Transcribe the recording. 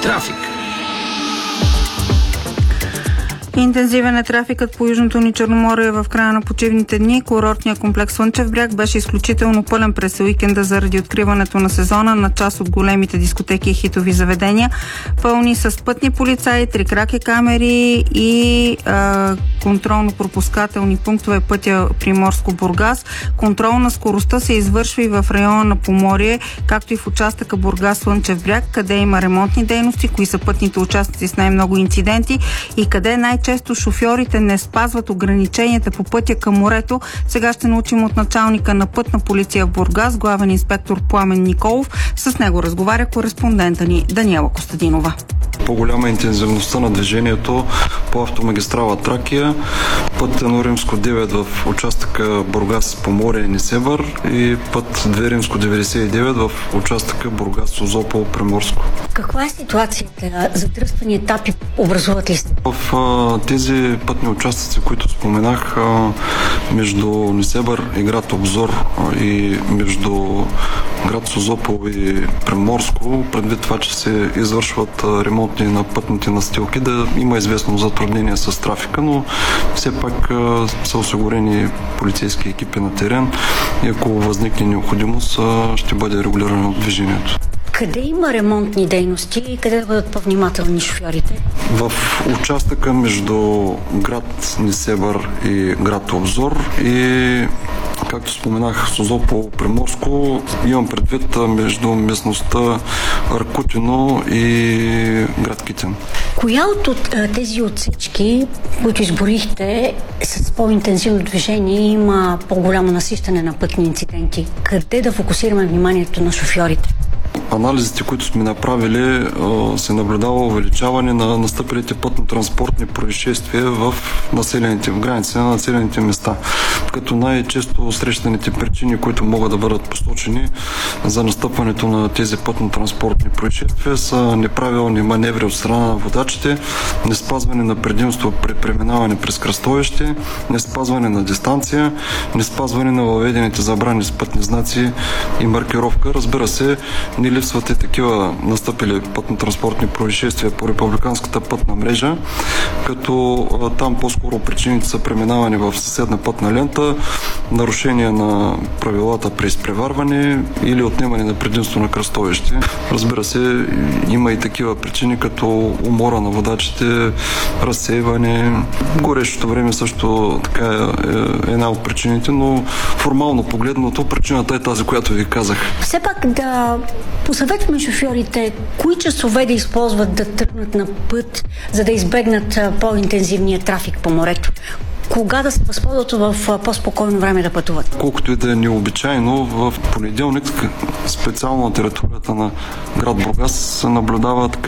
трафик. Интензивен е трафикът по южното ни Черноморие в края на почивните дни. Курортният комплекс Слънчев бряг беше изключително пълен през уикенда заради откриването на сезона на част от големите дискотеки и хитови заведения. Пълни с пътни полицаи, трикраки камери и контролно-пропускателни пунктове пътя Приморско-Бургас. Контрол на скоростта се извършва и в района на Поморие, както и в участъка Бургас-Слънчев бряг, къде има ремонтни дейности, кои са пътните участъци с най-много инциденти и къде най-често шофьорите не спазват ограниченията по пътя към морето. Сега ще научим от началника на пътна полиция в Бургас, главен инспектор Пламен Николов. С него разговаря кореспондента ни Даниела Костадинова. По-голяма интензивността на движението по автомагистрала Тракия, път 1 Римско 9 в участъка Бургас Поморие Несебър и път 2 Римско 99 в участъка Бургас Созопол Приморско. Каква е ситуацията? Задръствани етапи образуват ли се? В тези пътни участъци, които споменах, между Несебър и град Обзор и между град Созопол и Приморско, предвид това, че се извършват ремонтни на пътните настилки, да има известно затруднение с трафика, но все пак са осигурени полицейски екипи на терен и ако възникне необходимост, ще бъде регулирано движението. Къде има ремонтни дейности и къде да бъдат по-внимателни шофьорите? В участъка между град Несебър и град Обзор и, както споменах, Созопол Приморско, имам предвид между местността Аркутино и град Китен. Коя от тези отсечки, които изборихте, с по-интензивно движение има по-голямо насищане на пътни инциденти? Къде да фокусираме вниманието на шофьорите? Анализите, които сме направили, се наблюдава увеличаване на настъпилите пътно-транспортни происшествия в границите на населените места. Като най-често срещаните причини, които могат да бъдат посочени за настъпването на тези пътно-транспортни происшествия, са неправилни маневри от страна на водачите, неспазване на предимство при преминаване през кръстовище, неспазване на дистанция, неспазване на въведените забрани с пътни знаци и маркировка. Разбира се, не липсват и такива настъпили пътно-транспортни происшествия по републиканската пътна мрежа, като там по-скоро причините са преминаване в съседна пътна лента, нарушение на правилата при изпреварване или отнемане на предимство на кръстовище. Разбира се, има и такива причини, като умора на водачите, разсейване. Горещото време също така е една от причините, но формално погледнато причината е тази, която ви казах. Все пак да посъветваме шофьорите, кои часове да използват да тръгнат на път, за да избегнат по-интензивния трафик по морето. Кога да се възползват в по-спокойно време да пътуват? Колкото и да е необичайно, в понеделник, специално на територията на град Бургас, се наблюдава така